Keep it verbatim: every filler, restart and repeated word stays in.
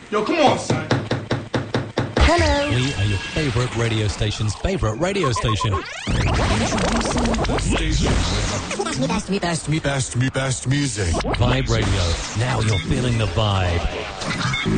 Yo, come on, son. Hello. We are your favourite radio station's favourite radio station. Station. Best, me, best, me, best, me, best music. Vibe Radio. Now you're feeling the vibe.